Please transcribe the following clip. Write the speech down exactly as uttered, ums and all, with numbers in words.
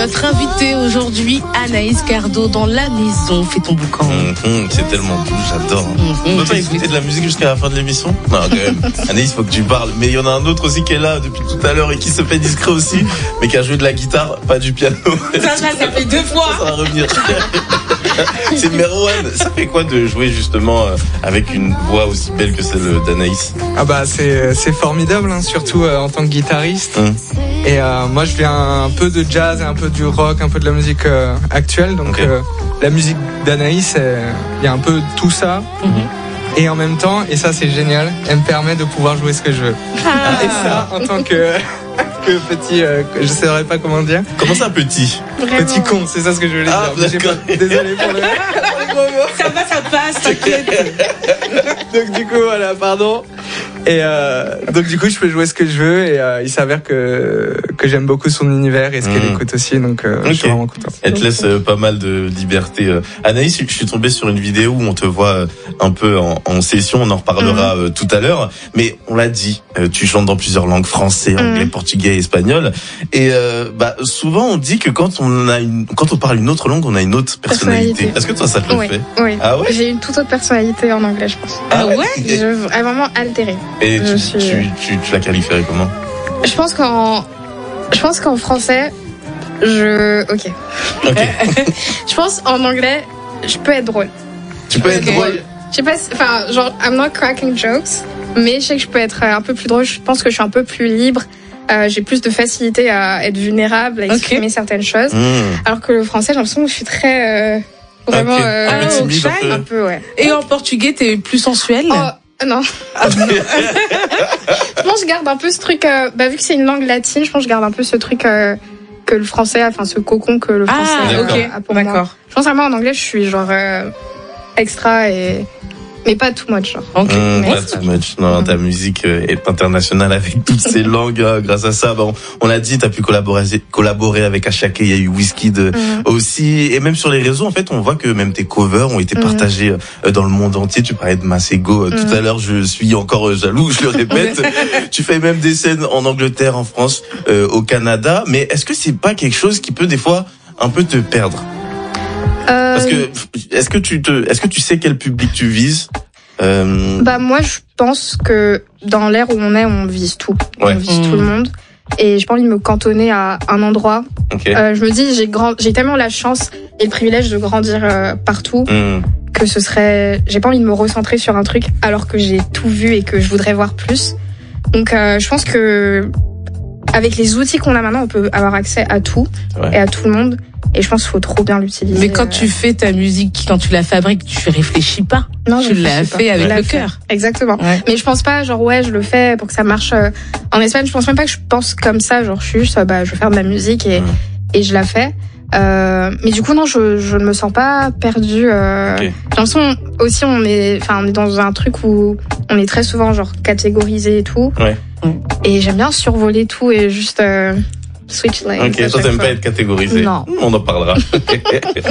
notre invitée aujourd'hui, Anaïs Cardo, dans la maison. Fais ton boucan. Mmh, mmh, c'est tellement doux, j'adore. Mmh, on peut pas écouter de la musique jusqu'à la fin de l'émission? Non, quand même. Anaïs, faut que tu parles. Mais il y en a un autre aussi qui est là depuis tout à l'heure et qui se fait discret aussi, mais qui a joué de la guitare, pas du piano. Ça, ça, ça fait deux fois. Ça va revenir. C'est Merwan. Ça fait quoi de jouer justement avec une voix aussi belle que celle d'Anaïs? Ah bah c'est c'est formidable, hein, surtout euh, en tant que guitariste. Mmh. Et euh, moi je viens un peu de jazz, un peu du rock, un peu de la musique euh, actuelle. Donc okay. euh, la musique d'Anaïs, il y a un peu tout ça. Mmh. Et en même temps, et ça c'est génial, elle me permet de pouvoir jouer ce que je veux. Ah. Et ça, en tant que, que petit, euh, je ne saurais pas comment dire. Comment ça petit? Vraiment. Petit con, c'est ça ce que je voulais ah, dire. Pas, désolé pour le... Ça va, ça passe, t'inquiète. Donc du coup, voilà, pardon. Et euh, donc du coup, je peux jouer ce que je veux et euh, il s'avère que que j'aime beaucoup son univers et ce mmh. qu'elle écoute aussi, donc euh, okay. je suis vraiment content. Elle te laisse euh, pas mal de liberté. Euh. Anaïs, je suis tombé sur une vidéo où on te voit euh, un peu en, en session, on en reparlera mmh. euh, tout à l'heure, mais on l'a dit, euh, tu chantes dans plusieurs langues, français, anglais, mmh. portugais, espagnol, et euh, bah souvent on dit que quand on a une, quand on parle une autre langue, on a une autre personnalité. personnalité. Est-ce que toi ça te le oui. fait? Oui. Ah ouais? J'ai une toute autre personnalité en anglais, je pense. Ah ouais? Je suis vraiment altérée. Et tu, suis... tu, tu, tu la qualifierais comment? Je pense qu'en, je pense qu'en français, je, ok. Ok. Je pense en anglais, je peux être drôle. Tu peux être okay. drôle? Je sais pas, enfin, genre, I'm not cracking jokes, mais je sais que je peux être un peu plus drôle. Je pense que je suis un peu plus libre. Euh, j'ai plus de facilité à être vulnérable, à exprimer okay. certaines choses. Mmh. Alors que le français, j'ai l'impression que je suis très, euh, vraiment, okay. euh, un peu timide, un peu. un peu, ouais. Et en portugais, t'es plus sensuel? Oh, non. Je pense que je garde un peu ce truc, euh, bah, vu que c'est une langue latine, je pense que je garde un peu ce truc euh, que le français, enfin ce cocon que le français ah, a, okay. a pour moi. D'accord. Je pense vraiment en anglais, je suis genre euh, extra et mais pas too much. Genre. Okay. Mmh, pas too much. Non, mmh. Ta musique est internationale avec toutes ces langues. Grâce à ça, bon, on l'a dit, t'as pu collaborer, collaborer avec Ashake. Il y a eu Wizkid mmh. aussi, et même sur les réseaux, en fait, on voit que même tes covers ont été mmh. partagés dans le monde entier. Tu parlais de Masego mmh. tout à l'heure. Je suis encore jaloux, je le répète. Tu fais même des scènes en Angleterre, en France, euh, au Canada. Mais est-ce que c'est pas quelque chose qui peut des fois un peu te perdre? Euh... Parce que est-ce que tu te, est-ce que tu sais quel public tu vises? Euh... Bah moi je pense que dans l'ère où on est, on vise tout, ouais. on vise mmh. tout le monde, et j'ai pas envie de me cantonner à un endroit. Okay. Euh, je me dis j'ai grand, j'ai tellement la chance et le privilège de grandir euh, partout mmh. que ce serait, j'ai pas envie de me recentrer sur un truc alors que j'ai tout vu et que je voudrais voir plus. Donc euh, je pense que avec les outils qu'on a maintenant, on peut avoir accès à tout ouais. et à tout le monde. Et je pense qu'il faut trop bien l'utiliser. Mais quand tu fais ta musique, quand tu la fabriques, tu réfléchis pas. Non, tu l'as fait avec le cœur. Exactement. Ouais. Mais je pense pas, genre, ouais, je le fais pour que ça marche. En Espagne, je pense même pas que je pense comme ça. Genre, je suis juste, bah, je veux faire de la musique et, mmh. et je la fais. Euh, mais du coup, non, je, je ne me sens pas perdue. Euh, okay. J'ai l'impression aussi, on est, enfin, on est dans un truc où on est très souvent, genre, catégorisé et tout. Ouais. Et j'aime bien survoler tout et juste, euh, switch lanes. Ok, toi t'aimes pas être catégorisé. Non. On en parlera.